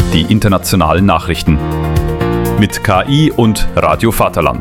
Die internationalen Nachrichten. Mit KI und Radio Vaterland.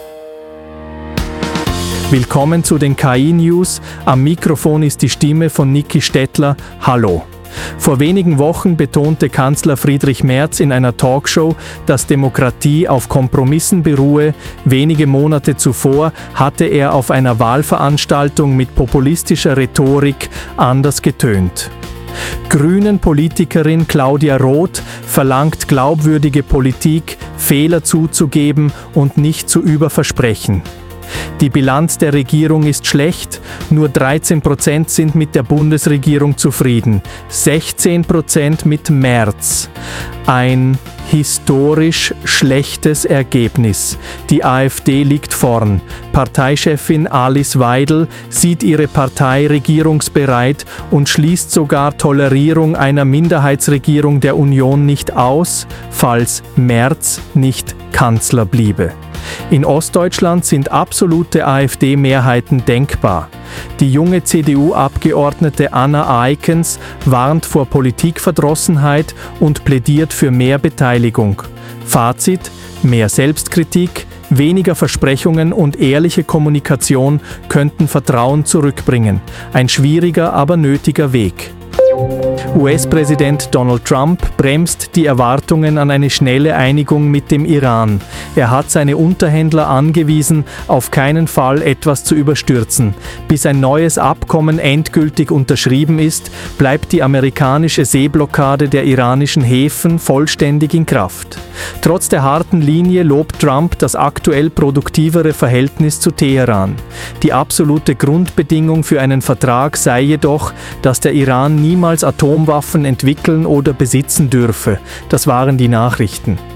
Willkommen zu den KI-News. Am Mikrofon ist die Stimme von Niki Stettler. Hallo. Vor wenigen Wochen betonte Kanzler Friedrich Merz in einer Talkshow, dass Demokratie auf Kompromissen beruhe. Wenige Monate zuvor hatte er auf einer Wahlveranstaltung mit populistischer Rhetorik anders getönt. Grünen-Politikerin Claudia Roth verlangt glaubwürdige Politik, Fehler zuzugeben und nicht zu überversprechen. Die Bilanz der Regierung ist schlecht, nur 13% sind mit der Bundesregierung zufrieden, 16% mit Merz. Ein historisch schlechtes Ergebnis. Die AfD liegt vorn. Parteichefin Alice Weidel sieht ihre Partei regierungsbereit und schließt sogar Tolerierung einer Minderheitsregierung der Union nicht aus, falls Merz nicht Kanzler bliebe. In Ostdeutschland sind absolute AfD-Mehrheiten denkbar. Die junge CDU-Abgeordnete Anna Aikens warnt vor Politikverdrossenheit und plädiert für mehr Beteiligung. Fazit: mehr Selbstkritik, weniger Versprechungen und ehrliche Kommunikation könnten Vertrauen zurückbringen. Ein schwieriger, aber nötiger Weg. US-Präsident Donald Trump bremst die Erwartungen an eine schnelle Einigung mit dem Iran. Er hat seine Unterhändler angewiesen, auf keinen Fall etwas zu überstürzen. Bis ein neues Abkommen endgültig unterschrieben ist, bleibt die amerikanische Seeblockade der iranischen Häfen vollständig in Kraft. Trotz der harten Linie lobt Trump das aktuell produktivere Verhältnis zu Teheran. Die absolute Grundbedingung für einen Vertrag sei jedoch, dass der Iran niemals Atomwaffen entwickeln oder besitzen dürfe. Das waren die Nachrichten.